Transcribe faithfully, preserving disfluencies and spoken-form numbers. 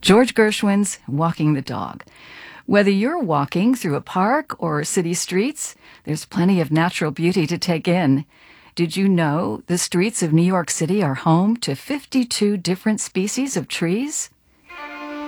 George Gershwin's Walking the Dog. Whether you're walking through a park or city streets, there's plenty of natural beauty to take in. Did you know the streets of New York City are home to fifty-two different species of trees?